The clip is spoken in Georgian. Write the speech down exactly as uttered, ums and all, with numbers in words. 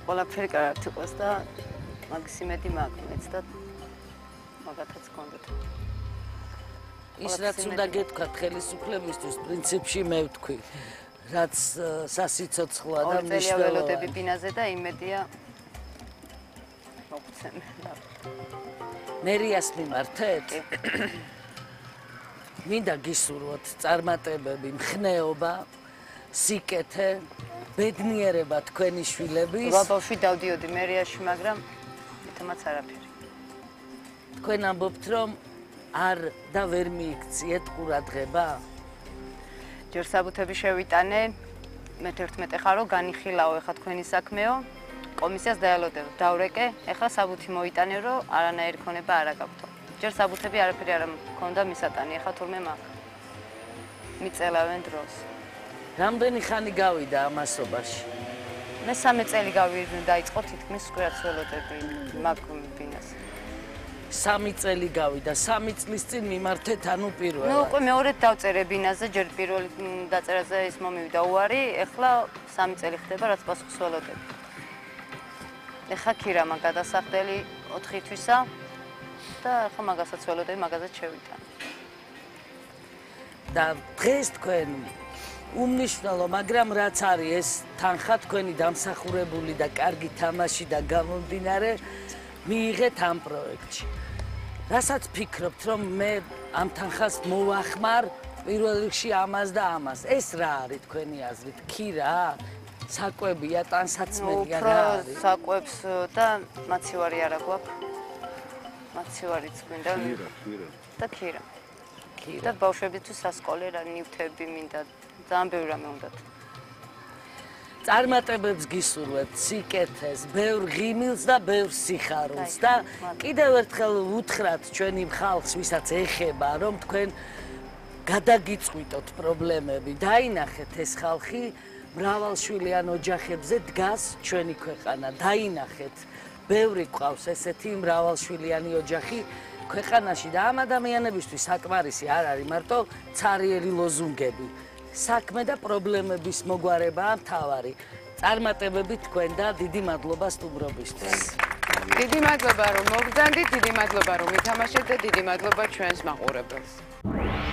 ყველაფერი კარგად იყოს და მაგის იმედი მაქვს და მაგათაც გქონდეთ. ის რაც უნდა გეთქვათ ხელისუფლებისთვის პრინციპში მე ვთქვი, რაც სასიცოცხლოა და მნიშვნელოვანია. ველოდები ბინაზე და იმედია მოგცემ. მერიას მიმართეთ? მინდა გისურვოთ წარმატებები, მხნეობა, სიკეთე, ბედნიერება თქვენი შვილების. ბავშვი დავდიოდი მერიაში, მაგრამ თვითონაც არაფერი. თქვენ ამბობთ, რომ არ და ვერ მიიქციეთ ყურადღება? ჯერ საბუთები შევიტანე, მე თერთმეტე ხარო განიხილაო ეხა თქვენი საქმეო, კომისიას დაელოდებ, დავრეკე, ეხლა საბუთი მოიტანე, რომ არანაირი ქონება არ აგაქვთ. ჯერ საბუთები არაფერი არ მქონდა მისატანი, ეხლა თურმე მაქვს. მიწელავენ დროს. რამდენი ხანი გავიდა ამასობაში? მე სამი წელი დაიწყო თითქმის სკვერაც ველოდები მაგ ბინას. სამი წელი გავიდა, სამი წლის წინ მიმართეთ ანუ პირველად. ნუ უკვე მეორედ დავწერე ბინაზე, ჯერ პირველი დაწერაზე ის მომივიდა უარი, ეხლა სამი წელი ხდება, რაც პასუხს ველოდები. ეხლა ქირამა გადასახდელი ოთხი თვისა და ეხლა მაგასაც ველოდები, მაგაზეც შევიტანე. და დღეს თქვენ უმნიშვნელო, მაგრამ რაც არის ეს თანხა თქვენი დამსახურებული და კარგი თამაში და გამომდინარე მიიღეთ ამ პროექტში. რასაც ფიქრობთ, რომ მე ამ თანხას მოვახმარ პირველ რიგში ამას და ამას. ეს რა არის თქვენი აზრით? ქირა? საკვებია, ტანსაცმელია რა არის? საკვებს და მაცივარი არა გვაქვს. მაცივარიც გვინდა და ქირა. და ბავშვებისთვის სასკოლე რა ნივთები მინდა, ძალიან ბევრი რამე უნდათ. წარმატებებს გისურვებთ, სიკეთეს, ბევრ ღიმილს და ბევრ სიხარულს და კიდევ ერთხელ უთხრათ ჩვენი ხალხს, ვისაც ეხება, რომ თქვენ გადაგიწყვიტოთ პრობლემები, დაინახეთ ეს ხალხი მრავალშვილიან ოჯახებზე დგას ჩვენი ქვეყანა, დაინახეთ, ბევრი გვყავს ესეთი მრავალშვილიანი ოჯახი ქვეყანაში და ამ ადამიანებისთვის საკმარისი არ არის მარტო ცარიელი ლოზუნგები. საქმე და პრობლემების მოგვარებაა მთავარი. წარმატებები თქვენ და დიდი მადლობა სტუმრობისთვის. დიდი მადლობა რომ მოგზანდით, დიდი მადლობა რომ ითამაშეთ და დიდი მადლობა ჩვენს მაყურებელს.